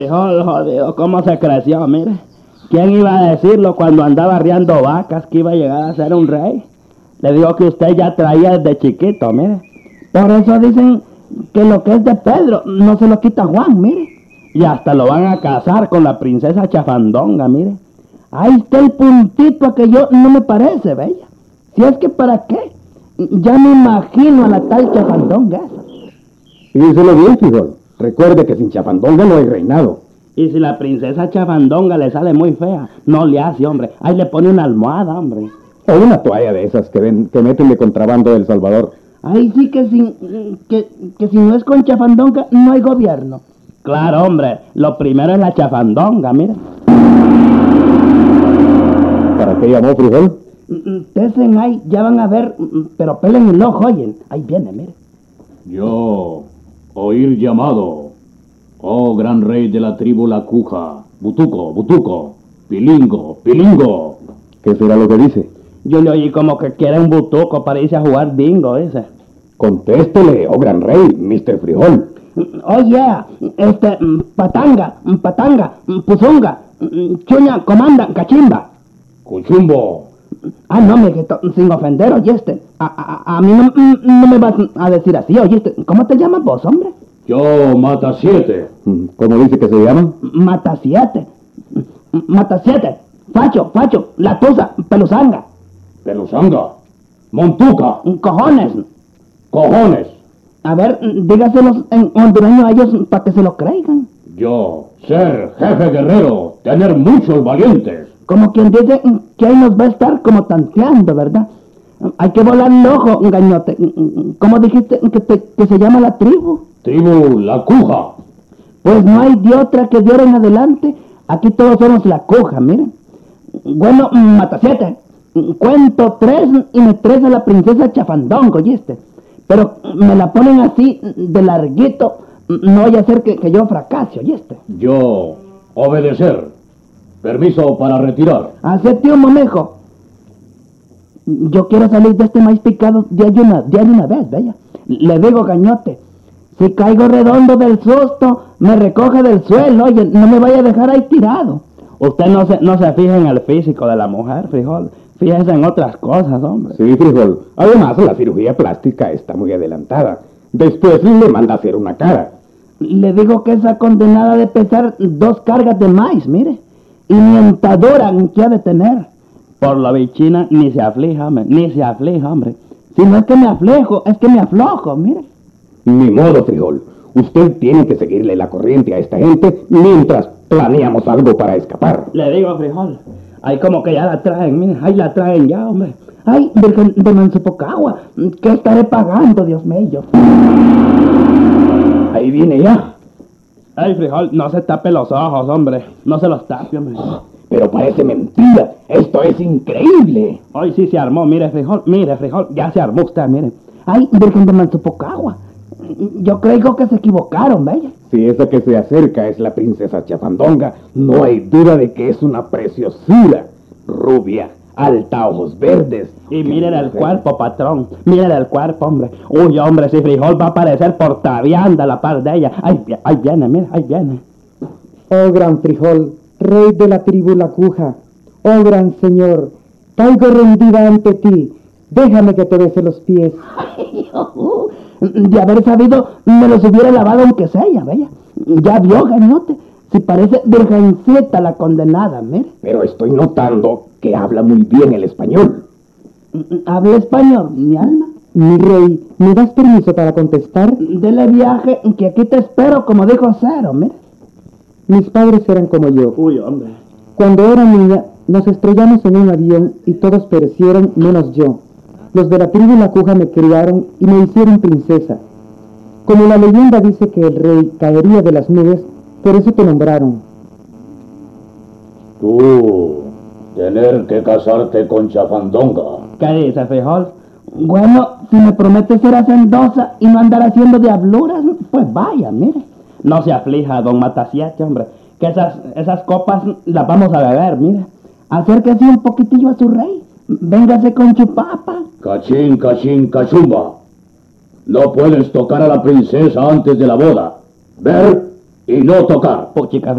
Jodido, ¿cómo se creció? Mire, ¿quién iba a decirlo cuando andaba arriando vacas que iba a llegar a ser un rey? Le digo que usted ya traía desde chiquito, mire. Por eso dicen que lo que es de Pedro no se lo quita Juan, mire. Y hasta lo van a casar con la princesa Chafandonga, mire. Ahí está el puntito a que yo no me parece, bella. Si es que ¿para qué? Ya me imagino a la tal Chafandonga esa. Piénselo bien, frijol. Recuerde que sin Chafandonga no hay reinado. Y si la princesa Chafandonga le sale muy fea, no le hace, hombre. Ahí le pone una almohada, hombre. O una toalla de esas que meten de contrabando del Salvador. Ahí sí que si no es con Chafandonga, no hay gobierno. Claro, hombre. Lo primero es la Chafandonga, mira. ¿Para qué llamó, frijol? Tesen ahí, ya van a ver, pero pelen el ojo, oyen. Ahí viene, mire. Yo, oír llamado, oh gran rey de la tribu La Cuja, Butuco, Butuco, Pilingo, Pilingo. ¿Qué será lo que dice? Yo le oí como que quiere un butuco para irse a jugar bingo, ese. Contéstele, oh gran rey, Mr. Frijol. Oye, patanga, puzunga, chuña, comanda, cachimba. Cuchumbo. No, mijito, sin ofender, oyeste. A mí no me vas a decir así, oyeste. ¿Cómo te llamas vos, hombre? Yo, Mata 7. ¿Cómo dice que se llama? Mata 7. Facho, la tusa, peluzanga. Pelusanga. Montuca. Cojones. Cojones. A ver, dígaselos en hondureño a ellos para que se lo crean. Yo, ser jefe guerrero, tener muchos valientes. Como quien dice que ahí nos va a estar como tanteando, ¿verdad? Hay que volar el ojo, gañote. ¿Cómo dijiste que se llama la tribu? Tribu La Cuja. Pues no hay de otra que de ahora en adelante. Aquí todos somos La Cuja, miren. Bueno, Mata 7. Cuento 3 y me traes a la princesa Chafandonga, ¿oíste? Pero me la ponen así, de larguito. No vaya a ser que yo fracase, ¿oíste? Yo, obedecer. Permiso para retirar. Acepte un momejo. Yo quiero salir de este maíz picado de una vez, vaya. Le digo, gañote, si caigo redondo del susto, me recoge del suelo, oye, no me vaya a dejar ahí tirado. Usted no se fija en el físico de la mujer, frijol. Fíjese en otras cosas, hombre. Sí, frijol. Además, la cirugía plástica está muy adelantada. Después le manda a hacer una cara. Le digo que esa condenada de pesar 2 cargas de maíz, mire. Y mi entadura que ha de tener. Por la bichina ni se aflija, hombre. Si no es que me aflejo, es que me aflojo, mire. Ni modo, frijol. Usted tiene que seguirle la corriente a esta gente mientras planeamos algo para escapar. Le digo, frijol, ahí como que ya la traen, mire, ahí la traen ya, hombre. Ay, Virgen de Mansipocagua, ¿qué estaré pagando, Dios mío? Ahí viene ya. Ay, frijol, no se tape los ojos, hombre. No se los tape, hombre. Pero parece mentira. Esto es increíble. Hoy sí se armó, mire, frijol, ya se armó usted, mire. Ay, Virgen de Mansipocagua. Yo creo que se equivocaron, bella. Si esa que se acerca es la princesa Chafandonga, no hay duda de que es una preciosura. Rubia, alta, ojos verdes. Y miren el cuerpo, patrón. Miren el cuerpo, hombre. Uy, hombre, si frijol va a aparecer por tabianda a la par de ella. Ahí viene, mira, ahí viene. Oh gran frijol, rey de la tribu La Cuja. Oh gran señor, caigo rendida ante ti. Déjame que te bese los pies. De haber sabido, me los hubiera lavado aunque sea, bella. Ya vio, gañote. Si parece virgencita la condenada, mire. Pero estoy notando que habla muy bien el español. ¿Habla español, mi alma? Mi rey, ¿me das permiso para contestar? Dele viaje, que aquí te espero, como dijo Cero, mire. Mis padres eran como yo. Uy, hombre. Cuando era niña, nos estrellamos en un avión y todos perecieron menos yo. Los de la tribu La Cuja me criaron y me hicieron princesa. Como la leyenda dice que el rey caería de las nubes, por eso te nombraron. Tú, tener que casarte con Chafandonga. ¿Qué dice, frijol? Bueno, si me prometes ser hacendosa y no andar haciendo diabluras, pues vaya, mire. No se aflija, don Matasiete, hombre, que esas copas las vamos a beber, mire. Acérquese un poquitillo a su rey. Véngase con chupapa. Cachín, cachín, cachumba. No puedes tocar a la princesa antes de la boda. Ver y no tocar. Puchica,